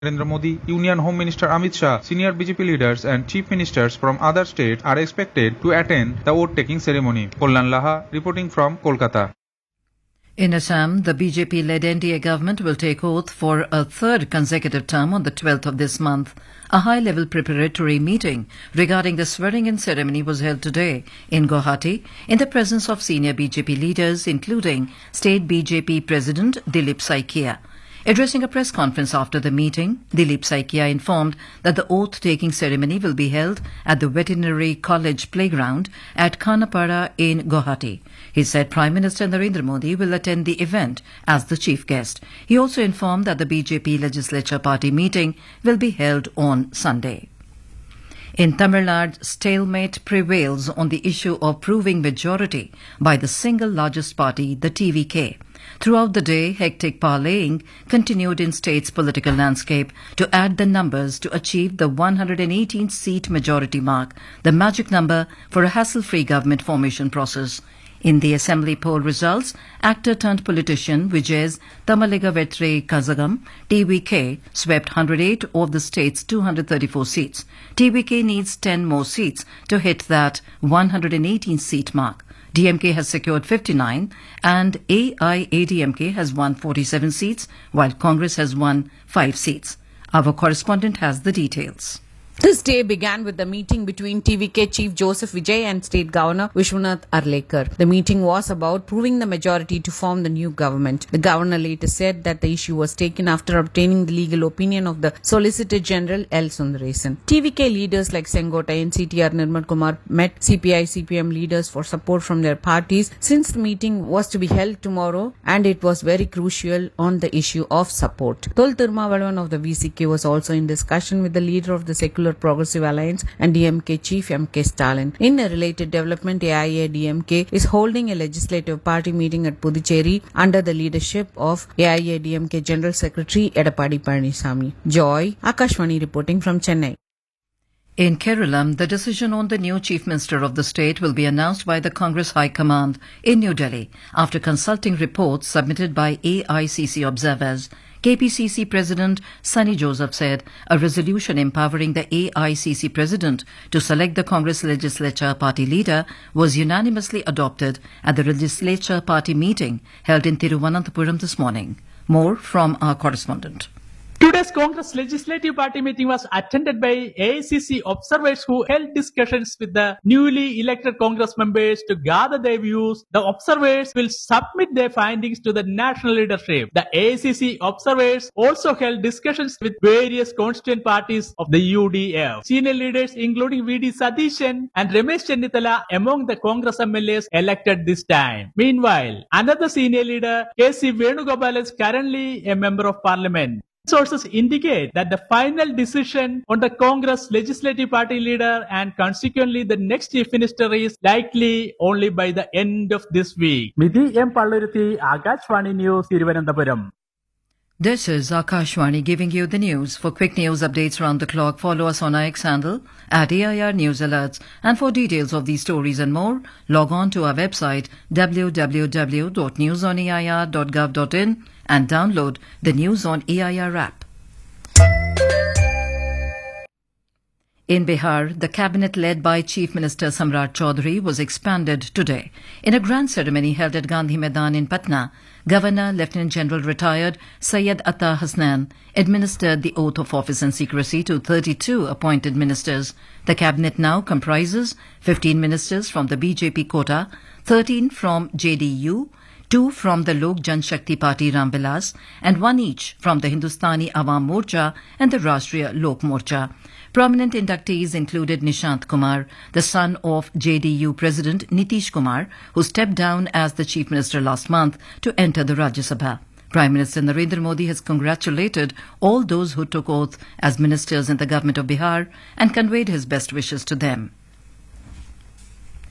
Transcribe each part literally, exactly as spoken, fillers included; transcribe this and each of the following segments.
Narendra Modi, Union Home Minister Amit Shah, senior B J P leaders and chief ministers from other states are expected to attend the vote-taking ceremony. Kollan Laha reporting from Kolkata. In Assam, the B J P-led N D A government will take oath for a third consecutive term on the twelfth of this month. A high-level preparatory meeting regarding the swearing-in ceremony was held today in Guwahati in the presence of senior B J P leaders, including State B J P President Dilip Saikia. Addressing a press conference after the meeting, Dilip Saikia informed that the oath-taking ceremony will be held at the Veterinary College playground at Khanapara in Guwahati. He said Prime Minister Narendra Modi will attend the event as the chief guest. He also informed that the B J P Legislature Party meeting will be held on Sunday. In Tamil Nadu, stalemate prevails on the issue of proving majority by the single largest party, the T V K. Throughout the day, hectic parleying continued in state's political landscape to add the numbers to achieve the one hundred eighteen seat majority mark, the magic number for a hassle-free government formation process. In the assembly poll results, actor-turned-politician Vijay's Tamaliga Vetri Kazagam, T V K, swept one hundred eight of the state's two hundred thirty-four seats. T V K needs ten more seats to hit that one hundred eighteen seat mark. D M K has secured fifty-nine and A I A D M K has won forty-seven seats, while Congress has won five seats. Our correspondent has the details. This day began with the meeting between T V K Chief Joseph Vijay and State Governor Vishwanath Arlekar. The meeting was about proving the majority to form the new government. The governor later said that the issue was taken after obtaining the legal opinion of the Solicitor General L. Sundaresan. T V K leaders like Sengota, N C T R Nirmal Kumar met C P I C P M leaders for support from their parties since the meeting was to be held tomorrow and it was very crucial on the issue of support. Tol Tirumavalan of the V C K was also in discussion with the leader of the Secular Progressive Alliance and D M K Chief M K Stalin. In a related development, A I A D M K is holding a legislative party meeting at Puducherry under the leadership of A I A D M K General Secretary Edappadi Palaniswamy. Joy, Akashvani reporting from Chennai. In Kerala, the decision on the new Chief Minister of the state will be announced by the Congress High Command in New Delhi after consulting reports submitted by A I C C observers. K P C C President Sunny Joseph said a resolution empowering the A I C C President to select the Congress Legislature Party leader was unanimously adopted at the Legislature Party meeting held in Thiruvananthapuram this morning. More from our correspondent. Today's Congress Legislative Party meeting was attended by A I C C observers who held discussions with the newly elected Congress members to gather their views. The observers will submit their findings to the national leadership. The A I C C observers also held discussions with various constituent parties of the U D F. Senior leaders including V D Satheeshan and Ramesh Chennithala among the Congress M L As elected this time. Meanwhile, another senior leader, K C Venugopal, is currently a member of parliament. Sources indicate that the final decision on the Congress Legislative Party leader and consequently the next Chief Minister is likely only by the end of this week. Midhi M. Palluruthi, Akashvani News, Thiruvananthapuram. This is Akashvani giving you the news. For quick news updates around the clock, follow us on our X handle at A I R News Alerts. And for details of these stories and more, log on to our website w w w dot news on a i r dot gov dot in and download the News on A I R app. In Bihar, the cabinet led by Chief Minister Samrat Chaudhary was expanded today. In a grand ceremony held at Gandhi Maidan in Patna, Governor Lieutenant General retired Syed Atta Hasnan administered the oath of office and secrecy to thirty-two appointed ministers. The cabinet now comprises fifteen ministers from the B J P quota, thirteen from J D U, two from the Lok Jan Shakti Party Ram Vilas, and one each from the Hindustani Awam Morcha and the Rashtriya Lok Morcha. Prominent inductees included Nishant Kumar, the son of J D U President Nitish Kumar, who stepped down as the Chief Minister last month to enter the Rajya Sabha. Prime Minister Narendra Modi has congratulated all those who took oath as ministers in the government of Bihar and conveyed his best wishes to them.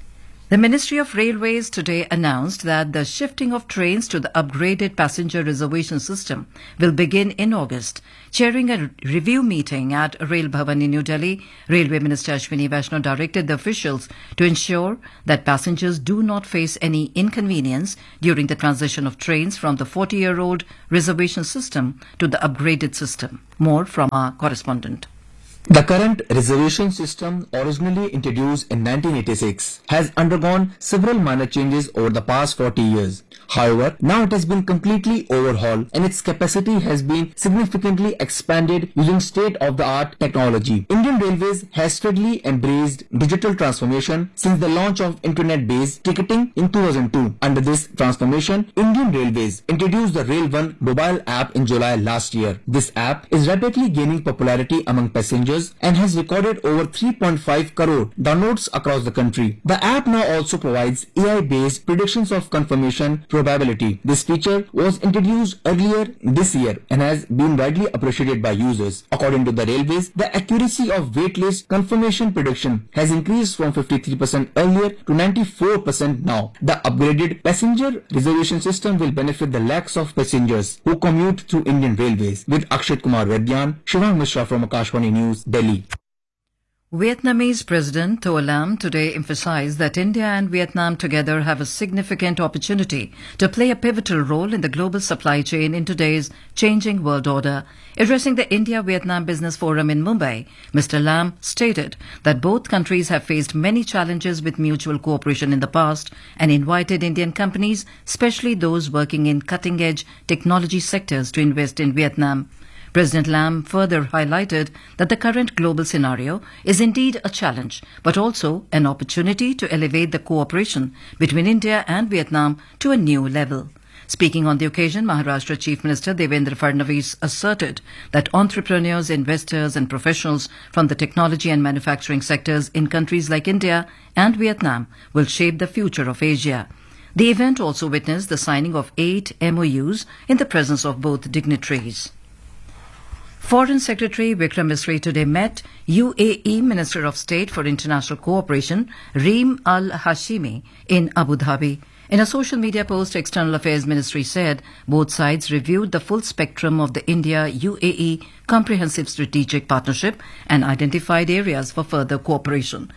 The Ministry of Railways today announced that the shifting of trains to the upgraded passenger reservation system will begin in August. Chairing a review meeting at Rail Bhavan in New Delhi, Railway Minister Ashwini Vaishnaw directed the officials to ensure that passengers do not face any inconvenience during the transition of trains from the forty-year-old reservation system to the upgraded system. More from our correspondent. The current reservation system, originally introduced in nineteen eighty-six, has undergone several minor changes over the past forty years. However, now it has been completely overhauled and its capacity has been significantly expanded using state-of-the-art technology. Indian Railways has steadily embraced digital transformation since the launch of internet-based ticketing in two thousand two. Under this transformation, Indian Railways introduced the Rail One mobile app in July last year. This app is rapidly gaining popularity among passengers and has recorded over three point five crore downloads across the country. The app now also provides A I-based predictions of confirmation probability. This feature was introduced earlier this year and has been widely appreciated by users. According to the Railways, the accuracy of waitlist confirmation prediction has increased from fifty-three percent earlier to ninety-four percent now. The upgraded passenger reservation system will benefit the lakhs of passengers who commute through Indian Railways. With Akshat Kumar Vedyan, Shivang Mishra from Akashvani News, Delhi. Vietnamese President Tho Lam today emphasized that India and Vietnam together have a significant opportunity to play a pivotal role in the global supply chain in today's changing world order. Addressing the India-Vietnam Business Forum in Mumbai, Mister Lam stated that both countries have faced many challenges with mutual cooperation in the past and invited Indian companies, especially those working in cutting-edge technology sectors, to invest in Vietnam. President Lam further highlighted that the current global scenario is indeed a challenge, but also an opportunity to elevate the cooperation between India and Vietnam to a new level. Speaking on the occasion, Maharashtra Chief Minister Devendra Fadnavis asserted that entrepreneurs, investors and professionals from the technology and manufacturing sectors in countries like India and Vietnam will shape the future of Asia. The event also witnessed the signing of eight M O Us in the presence of both dignitaries. Foreign Secretary Vikram Misri today met U A E Minister of State for International Cooperation Reem Al Hashimi in Abu Dhabi. In a social media post, External Affairs Ministry said both sides reviewed the full spectrum of the India-U A E Comprehensive Strategic Partnership and identified areas for further cooperation.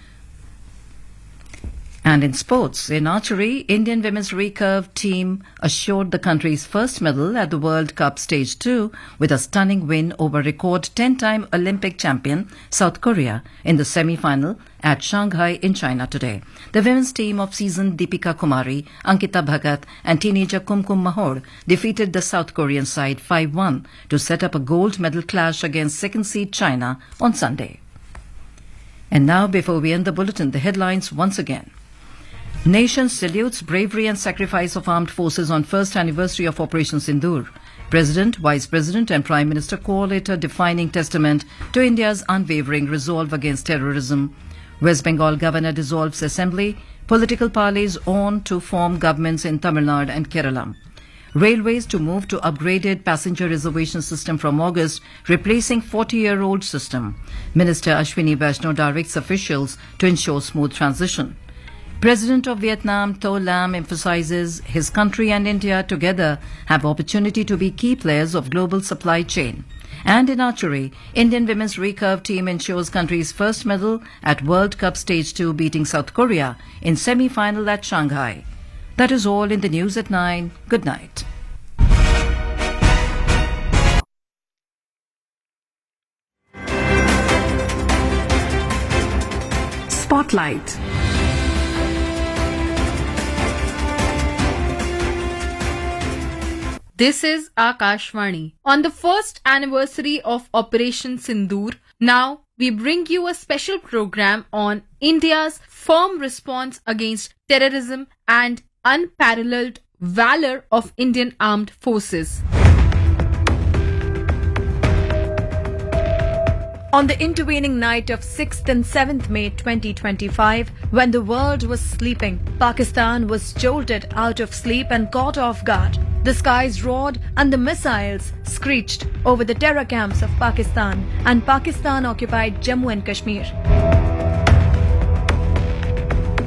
And in sports, in archery, Indian women's recurve team assured the country's first medal at the World Cup Stage two with a stunning win over record ten-time Olympic champion South Korea in the semi-final at Shanghai in China today. The women's team of seasoned Deepika Kumari, Ankita Bhagat and teenager Kumkum Mahor defeated the South Korean side five one to set up a gold medal clash against second-seed China on Sunday. And now, before we end the bulletin, the headlines once again. Nation salutes bravery and sacrifice of armed forces on first anniversary of Operation Sindoor. President, Vice President and Prime Minister call it a defining testament to India's unwavering resolve against terrorism. West Bengal Governor dissolves Assembly. Political parties on to form governments in Tamil Nadu and Kerala. Railways to move to upgraded passenger reservation system from August, replacing forty-year-old system. Minister Ashwini Vaishnaw directs officials to ensure smooth transition. President of Vietnam, Tho Lam, emphasizes his country and India together have opportunity to be key players of global supply chain. And in archery, Indian women's recurve team ensures country's first medal at World Cup Stage two, beating South Korea in semi-final at Shanghai. That is all in the news at nine. Good night. Spotlight. This is Akashvani. On the first anniversary of Operation Sindoor, now we bring you a special program on India's firm response against terrorism and unparalleled valor of Indian armed forces. On the intervening night of sixth and seventh May twenty twenty-five, when the world was sleeping, Pakistan was jolted out of sleep and caught off guard. The skies roared and the missiles screeched over the terror camps of Pakistan and Pakistan-occupied Jammu and Kashmir.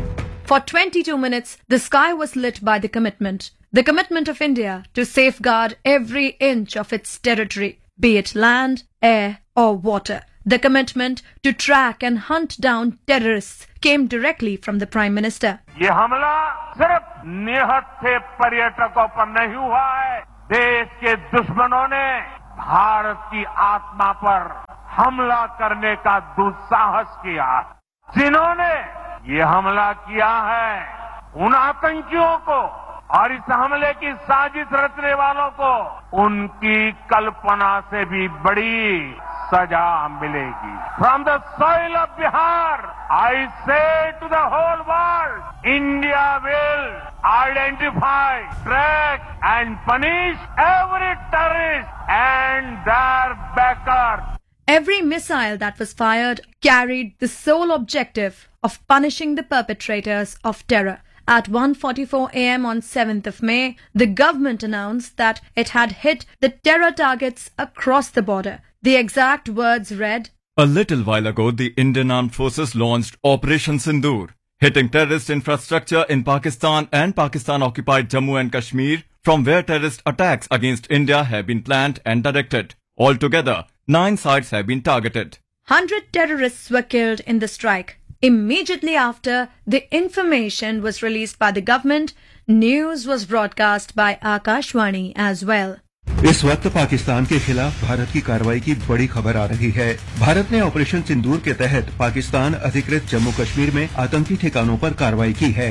For twenty-two minutes, the sky was lit by the commitment. The commitment of India to safeguard every inch of its territory, be it land, air or water. The commitment to track and hunt down terrorists came directly from the Prime Minister. ये हमला सिर्फ निहत्थे पर्यटकों पर नहीं हुआ है. देश के दुश्मनों ने भारत की आत्मा पर हमला करने का दुस्साहस किया. जिन्होंने ये हमला किया है उन आतंकियों को और इस हमले की साजिश रचने वालों को उनकी कल्पना से भी बड़ी सजा मिलेगी. From the soil of Bihar, I say to the whole world, India will identify, track and punish every terrorist and their backer. Every missile that was fired carried the sole objective of punishing the perpetrators of terror. At one forty-four a m on seventh of May, the government announced that it had hit the terror targets across the border. The exact words read, "A little while ago, the Indian Armed Forces launched Operation Sindoor, hitting terrorist infrastructure in Pakistan and Pakistan-occupied Jammu and Kashmir, from where terrorist attacks against India have been planned and directed. Altogether, nine sites have been targeted." one hundred terrorists were killed in the strike. Immediately after the information was released by the government, news was broadcast by Akashvani as well. इस वक्त पाकिस्तान के खिलाफ भारत की कार्रवाई की बड़ी खबर आ रही है. भारत ने ऑपरेशन सिंदूर के तहत पाकिस्तान अधिकृत जम्मू कश्मीर में आतंकी ठिकानों पर कार्रवाई की है.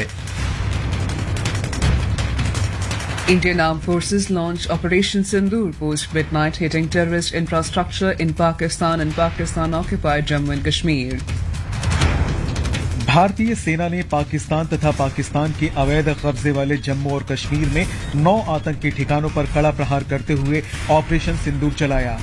Indian Armed Forces launched Operation Sindoor post-midnight, hitting terrorist infrastructure in Pakistan and Pakistan-occupied Jammu and Kashmir. भारतीय सेना ने पाकिस्तान तथा पाकिस्तान के अवैध कब्जे वाले जम्मू और कश्मीर में नौ आतंकी ठिकानों पर कड़ा प्रहार करते हुए ऑपरेशन सिंदूर चलाया.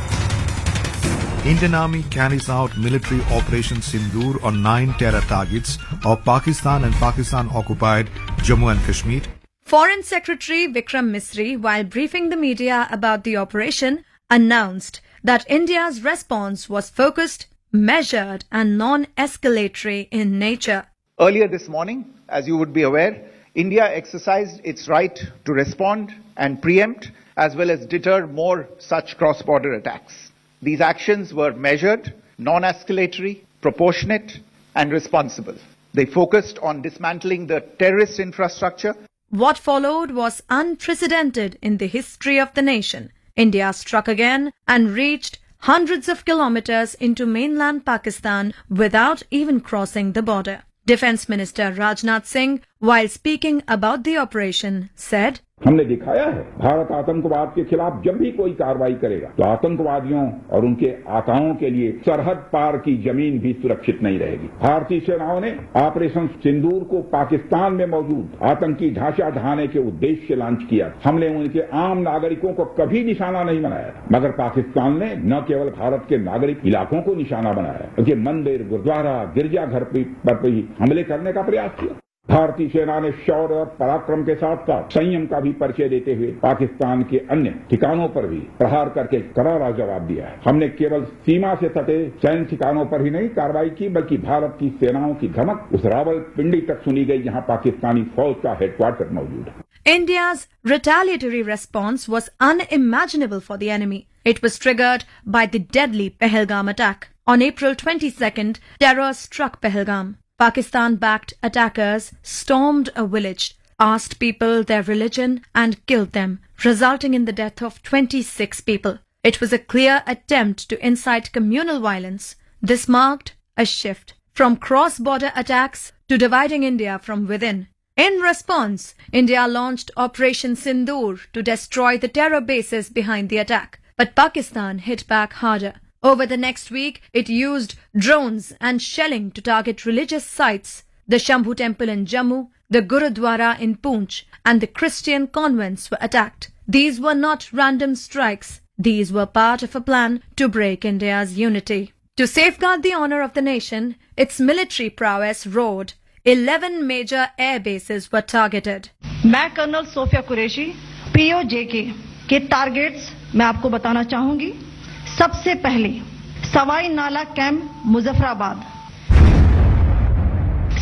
Indian Army carries out military Operation Sindoor on nine terror targets of Pakistan and Pakistan-occupied Jammu and Kashmir. Foreign Secretary Vikram Misri, while briefing the media about the operation, announced that India's response was focused, measured and non-escalatory in nature. Earlier this morning, as you would be aware, India exercised its right to respond and preempt as well as deter more such cross-border attacks. These actions were measured, non-escalatory, proportionate and responsible. They focused on dismantling the terrorist infrastructure. What followed was unprecedented in the history of the nation. India struck again and reached hundreds of kilometers into mainland Pakistan without even crossing the border. Defence Minister Rajnath Singh, while speaking about the operation, said, हमने दिखाया है भारत आतंकवाद के खिलाफ जब भी कोई कार्रवाई करेगा तो आतंकवादियों और उनके आकाओं के लिए सरहद पार की जमीन भी सुरक्षित नहीं रहेगी. भारतीय सेनाओं ने ऑपरेशन सिंदूर को पाकिस्तान में मौजूद आतंकी ढांचा ढहाने के उद्देश्य से लॉन्च किया. हमने उनके आम नागरिकों को कभी निशाना नहीं बनाया, मगर पाकिस्तान ने न केवल भारत के नागरिक इलाकों को निशाना बनाया बल्कि मंदिर, गुरुद्वारा, गिरजाघर पर भी हमले करने का प्रयास किया. भारतीय सेना ने शौर्य और पराक्रम के साथ साथ संयम का भी परिचय देते हुए पाकिस्तान के अन्य ठिकानों पर भी प्रहार करके करारा जवाब दिया है. हमने केवल सीमा से सटे सैन्य ठिकानों पर ही नहीं कार्रवाई की, बल्कि भारत की सेनाओं की धमक उस रावलपिंडी तक सुनी गई जहां पाकिस्तानी फौज का हेडक्वार्टर मौजूद है. India's retaliatory response was unimaginable for the enemy. It was triggered by the deadly Pahalgam attack. On April twenty-second, terror struck Pahalgam. Pakistan-backed attackers stormed a village, asked people their religion and killed them, resulting in the death of twenty-six people. It was a clear attempt to incite communal violence. This marked a shift from cross-border attacks to dividing India from within. In response, India launched Operation Sindoor to destroy the terror bases behind the attack. But Pakistan hit back harder. Over the next week, it used drones and shelling to target religious sites. The Shambhu Temple in Jammu, the Gurudwara in Poonch, and the Christian convents were attacked. These were not random strikes. These were part of a plan to break India's unity. To safeguard the honor of the nation, its military prowess roared. Eleven major air bases were targeted. मैं colonel Sophia Qureshi PO जेके के targets मैं आपको बताना चाहूंगी. सबसे पहले सवाई नाला camp Muzaffarabad,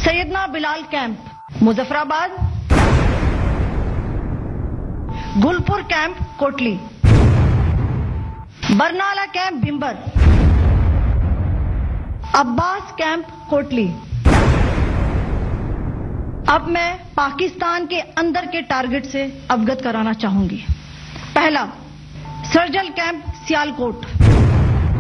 सैयदना Bilal camp Muzaffarabad, Gulpur camp Kotli, Barnala camp Bhimber, Abbas camp Kotli. अब मैं पाकिस्तान के अंदर के टारगेट से अवगत कराना चाहूंगी। पहला, सर्जल कैंप सियालकोट,